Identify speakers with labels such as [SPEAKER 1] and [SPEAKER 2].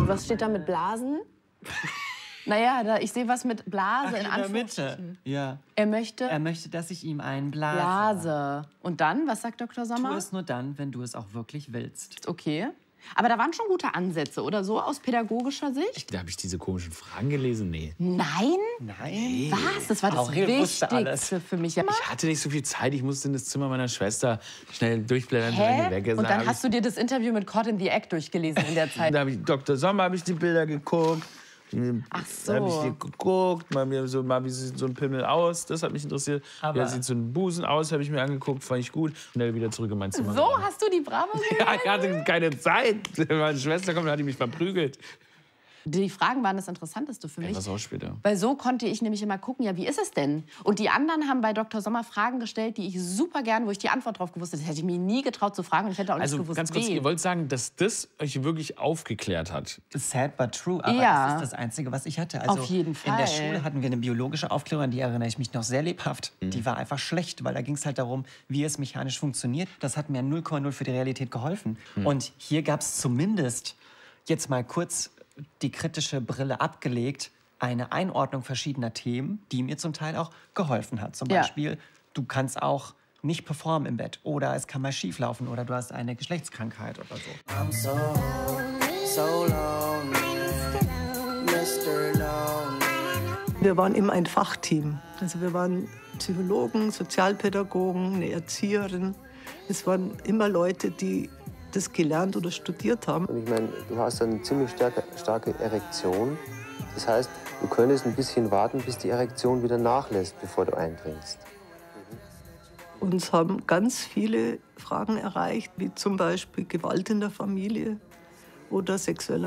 [SPEAKER 1] was steht da mit Blasen? Naja, ich sehe was mit Blase in
[SPEAKER 2] Anführungsstrichen. Ja.
[SPEAKER 1] Er möchte,
[SPEAKER 2] dass ich ihm einen blase.
[SPEAKER 1] Blase. Und dann, was sagt Dr. Sommer?
[SPEAKER 2] Tu es nur dann, wenn du es auch wirklich willst.
[SPEAKER 1] Okay. Aber da waren schon gute Ansätze, oder so, aus pädagogischer Sicht?
[SPEAKER 3] Da habe ich diese komischen Fragen gelesen. Nee.
[SPEAKER 1] Nein?
[SPEAKER 2] Nein.
[SPEAKER 1] Was? Das war das
[SPEAKER 2] Aurel wusste alles.
[SPEAKER 1] Wichtigste für mich.
[SPEAKER 3] Ich hatte nicht so viel Zeit. Ich musste in das Zimmer meiner Schwester schnell durchblättern.
[SPEAKER 1] Hä?
[SPEAKER 3] Weg ist.
[SPEAKER 1] Und dann hast du dir das Interview mit Caught in the Act durchgelesen in der Zeit?
[SPEAKER 3] Da habe ich Dr. Sommer habe ich die Bilder geguckt.
[SPEAKER 1] Ach so.
[SPEAKER 3] Da habe ich die geguckt, mal wie sieht so ein Pimmel aus, das hat mich interessiert.
[SPEAKER 2] Aber
[SPEAKER 3] wie sieht so ein Busen aus, habe ich mir angeguckt, fand ich gut. Schnell wieder zurück in mein Zimmer.
[SPEAKER 1] So hast du die Bravo gesehen?
[SPEAKER 3] Ja, ich hatte keine Zeit. Meine Schwester kommt, hat die mich verprügelt.
[SPEAKER 1] Die Fragen waren das Interessanteste für mich.
[SPEAKER 3] Was auch später.
[SPEAKER 1] Weil so konnte ich nämlich immer gucken, ja, wie ist es denn? Und die anderen haben bei Dr. Sommer Fragen gestellt, die ich super gern, wo ich die Antwort drauf gewusst hätte. Das hätte ich mir nie getraut zu fragen und ich hätte auch nicht gewusst,
[SPEAKER 3] ganz kurz, ihr wollt sagen, dass das euch wirklich aufgeklärt hat?
[SPEAKER 2] Sad but true, aber
[SPEAKER 1] Ja.
[SPEAKER 2] das ist das Einzige, was ich hatte. Also
[SPEAKER 1] Auf jeden
[SPEAKER 2] in der
[SPEAKER 1] Fall.
[SPEAKER 2] Schule hatten wir eine biologische Aufklärung, an die erinnere ich mich noch sehr lebhaft. Die war einfach schlecht, weil da ging es halt darum, wie es mechanisch funktioniert. Das hat mir 0,0 für die Realität geholfen. Und hier gab es zumindest, jetzt mal kurz die kritische Brille abgelegt, eine Einordnung verschiedener Themen, die mir zum Teil auch geholfen hat. Zum Beispiel, du kannst auch nicht performen im Bett oder es kann mal schief laufen oder du hast eine Geschlechtskrankheit oder so.
[SPEAKER 4] I'm so lonely, Mr. Lonely.
[SPEAKER 5] Wir waren immer ein Fachteam. Also wir waren Psychologen, Sozialpädagogen, eine Erzieherin. Es waren immer Leute, die das gelernt oder studiert haben.
[SPEAKER 6] Und ich meine, du hast eine ziemlich starke Erektion. Das heißt, du könntest ein bisschen warten, bis die Erektion wieder nachlässt, bevor du eindringst.
[SPEAKER 5] Uns haben ganz viele Fragen erreicht, wie zum Beispiel Gewalt in der Familie oder sexueller